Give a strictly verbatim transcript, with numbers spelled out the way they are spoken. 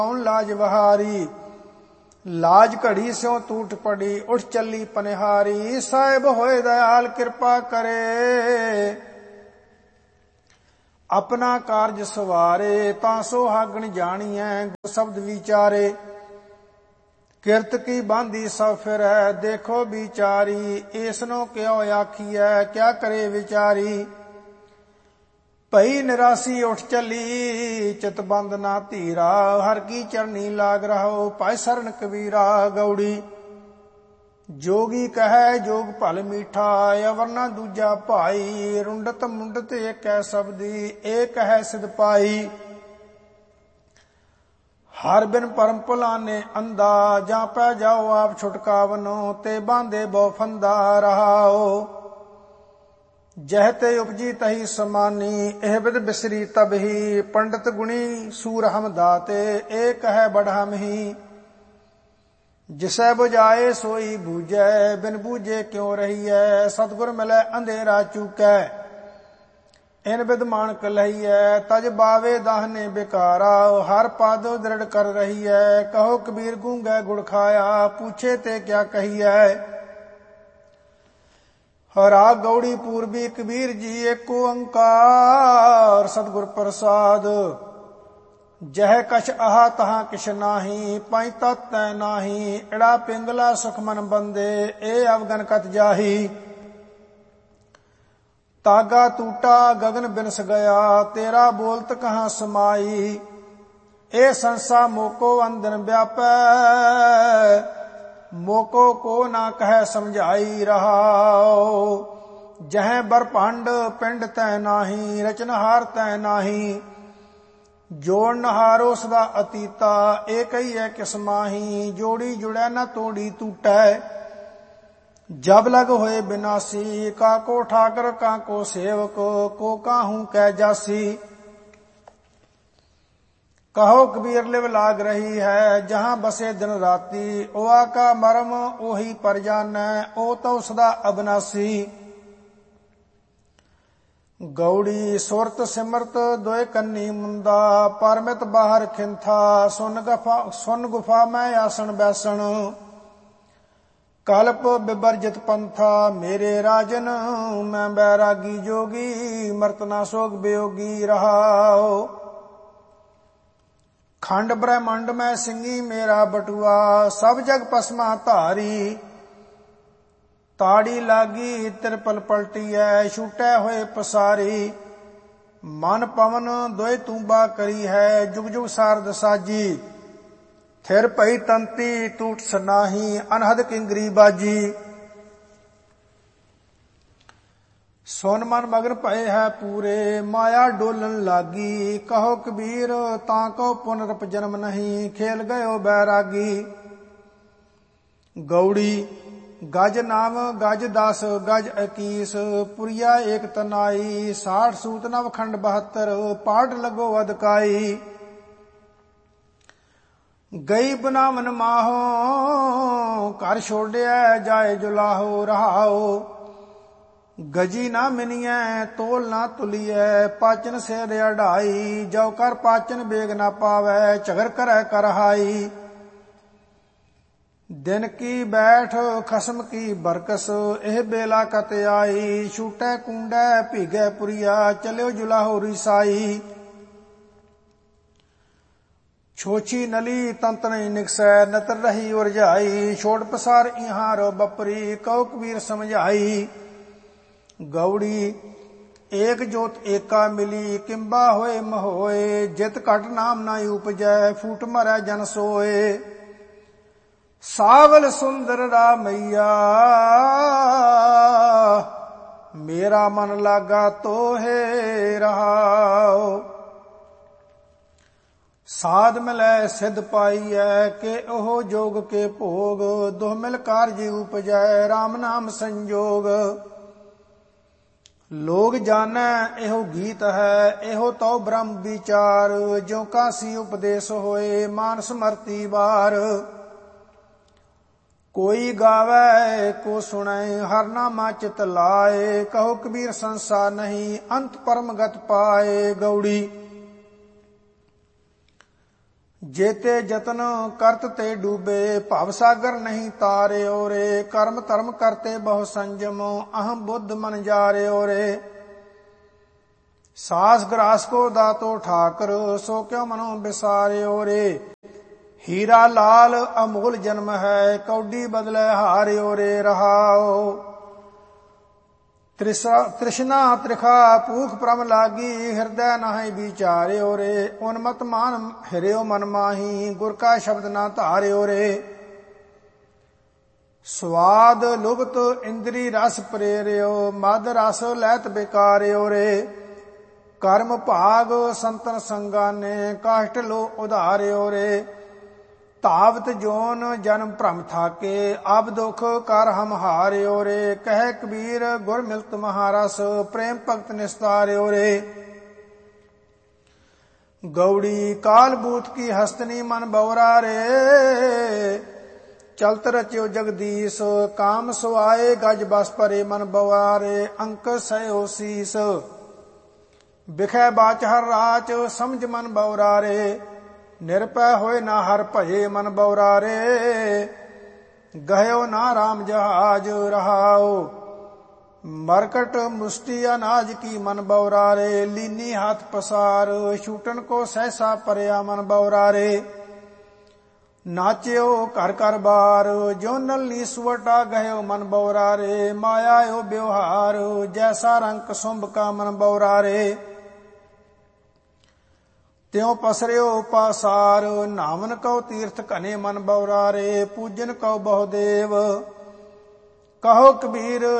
लाज बहारी। लाज घड़ी स्यों टूट पड़ी, उठ चली पनिहारी। साहिब होए दयाल कृपा करे, अपना कारज सवारे। तां सुहागण जानिए गुर शब्द विचारे। किरत की बांधी सब फिरै, देखो विचारी। इसनो क्यों आखिए, क्या करे विचारी। भई निरासी उठ चली, चित बंद ना धीरा। हर की चरनी लाग रहो, पाए सरन कबीरा। गौड़ी जोगी कहे जोग भल मीठा, अवर ना दूजा भाई। रुंडत मुंडत एक है शब्दी, एक है सिध पाई। हर बिन परम भुलाने अंधा, जा पै जाओ आप छुटकावनो। ते बांधे बहु फंदा रहाओ, जह ते उपजी तही समानी। एह बिद बिसरी तब ही, पंडित गुणी सूर हम दाते। एक है बढ़म ही, जिसे बुझाए सोई बूझे। बिन बूझे क्यों रहिए, सतगुर मिले अंधेरा चूकै। इन बिद मानक लहिए, तज बावे दाहने बेकारा। हर पद दृढ़ कर रही है, कहो कबीर गूंगे गुड़ खाया। पूछे ते क्या कहिए, राग गौड़ी पूर्वी कबीर जी एको ओंकार। सतगुर प्रसाद जह कछ आहा तहां किछ नाही। पाई तत् तै नाही, एड़ा पिंगला सुख मन बंदे। ए अवगन कत जाही, तागा टूटा गगन बिनस गया। तेरा बोलत कहाँ समाई, ए संसा मोको अंदन व्यापै। मोको को ना कह समझाई रहाओ। जह बर भांड पिंड तै नाही, रचनहार तै नाही। जोड़नहारो सदा अतीता, एक ही है किसमाही। जोड़ी जुड़ै न तोड़ी टूटै, जब लग होए बिनासी। काको ठाकर काको सेवक, को काहू कै जासी। कहो कबीर लिव लाग रही है, जहां बसे दिन राती। ओआ का मरम ओही पर जानै, ओ तो सदा अबनासी। गौड़ी सुरत सिमरत दोए कन्नी मुंदा। परमित बाहर खिंथा, सुन गुफा सुन गुफा मैं आसन बैसन। कल्प बिबरजित पंथा, मेरे राजन मैं बैरागी जोगी। मरतना सोग वियोगी रहाओ। खंड ब्रह्मंड में सिंगी मेरा बटुआ, सब जग पसमा धारी। ताड़ी लागी तिरपल पलटी है, छूटे होए पसारी। मन पवन दोए तूंबा करी है, जुग जुग सारद साजी। थिर पई तंती टूट सनाही, अनहद किंगरी बाजी। सोन मन मगन पए है पूरे, माया डोलन लागी। कहो कबीर ताको पुनरप जन्म नहीं, खेल गयो बैरागी। गौड़ी गज नाम गज दस गज इक्कीस, पुरिया एक तनाई। साठ सूत नव खंड बहत्तर, पाठ लगो अदकाई। गई बनावन माहो, घर छोड़िया जाए जुलाहो रहाओ। गजी ना मिनिए तोल ना तुलिए, पाचन सेर अढ़ाई। जो कर पाचन बेग ना पावे, झगर करे करहाई। दिन की बैठ खसम की बरकस, एह बेला कत आई। छूटे कुंडे भीगे पुरिया, चलियो जुलाहो रिसाई। छोची नली तंत नहीं निकसै, नतर रही उरझाई। छोड़ पसार इहां रो बपरी, कहो कबीर समझाई। गौड़ी एक जोत एका मिली, किंबा होए महोए। जित घट नाम ना उपजै, फूट मरै जन सोए। सावल सुंदर रामैया, मेरा मन लागा तो है रहाओ। साध मिलै सिद्ध पाईऐ, के ओह जोग के भोग। दोह मिल कारज उपजै, राम नाम संजोग। लोग जानै एहो गीत है, एहो तो ब्रह्म विचार। ज्यों कासी उपदेश होए, मान स्मरती बार। कोई गावे को सुनै, हर नामा चित लाए। कहो कबीर संसार नहीं, अंत परम गत पाए। गौड़ी जेते जतन करत ते डूबे भव सागर नहीं तारे ओरे कर्म धर्म करते बहु संजम अहम बुद्ध मन जारे ओरे सास ग्रास को दातो ठाकर सो क्यों मनो बिसारे ओरे हीरा लाल अमोल जन्म है कौडी बदले हारे ओरे रहाओ तृष्णा त्रिखा पूख प्रम लागी हृदय नहि विचारे ओरे उन्मत मान हिरियो मन माही गुर का शब्द ना धारे ओरे स्वाद लुभत इंद्री रस प्रेरियो मद रस लैत बेकारे ओरे कर्म भाग संतन संगाने काष्ट लो उधारे ओरे तावत जोन जन्म भ्रम थाके अब दुख कर हम हारे ओरे कह कबीर गुर मिलत महारस प्रेम भगत निस्तारे ओरे गौड़ी काल बूथ की हस्तनी मन बौरा रे चलत रच्यो जगदीश काम सुआए गज बस परे मन बवारे अंक सयो शीस बिखै बाच हर राच समझ मन बौरा रे निरपै होए ना हर भये मन बौरारे गयो ना राम जहाज रहाओ मरकट मुष्टि अनाज की मन बौरारे लीनी हाथ पसार छूटन को सहसा परया मन बौरारे नाच्यो कर कर बार जो नलनी सुवटा गयो मन बौरारे मायायो व्यवहार जैसा रंग सुंभ का मन बौरारे त्यों पसरियो पासार नावन कौ तीर्थ कने मन बौरारे पूजन कौ बहुदेव कहो कबीर